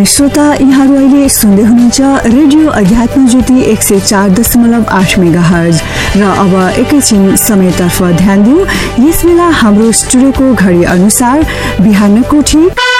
श्रोता यहाँहरू अहिले सुन्दै हुनुहुन्छ रेडियो अध्यात्म ज्योति 104.8 मेगाहर्ज र अब एकैछिन समयतर्फ ध्यान दिउँ। यस बेला हाम्रो स्टुडियोको घडी अनुसार बिहानको ठीक